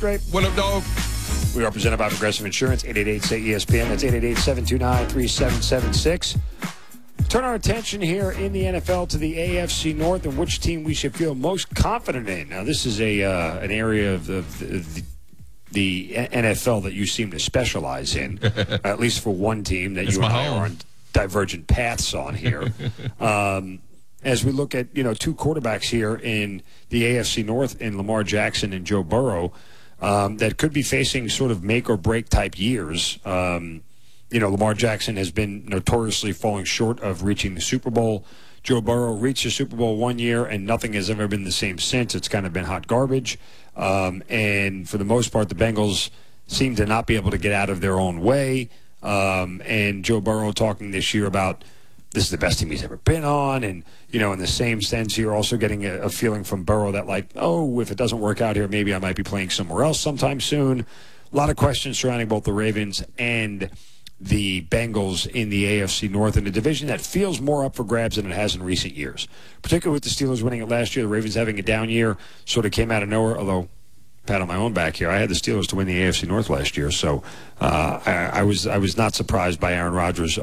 Scrape. What up, dog? We are presented by Progressive Insurance, 888-SAY-ESPN. That's 888-729-3776. Turn our attention here in the NFL to the AFC North and which team we should feel most confident in. Now, this is an area of the NFL that you seem to specialize in, at least for one team that you and I are on divergent paths on here. As we look at, two quarterbacks here in the AFC North in Lamar Jackson and Joe Burrow that could be facing sort of make-or-break type years. Lamar Jackson has been notoriously falling short of reaching the Super Bowl. Joe Burrow reached the Super Bowl one year, and nothing has ever been the same since. It's kind of been hot garbage. And for the most part, the Bengals seem to not be able to get out of their own way. And Joe Burrow talking this year about this is the best team he's ever been on. And, in the same sense, you're also getting a feeling from Burrow that, if it doesn't work out here, maybe I might be playing somewhere else sometime soon. A lot of questions surrounding both the Ravens and the Bengals in the AFC North, in a division that feels more up for grabs than it has in recent years. Particularly with the Steelers winning it last year, the Ravens having a down year sort of came out of nowhere, although pat on my own back here. I had the Steelers to win the AFC North last year, so I was not surprised by Aaron Rodgers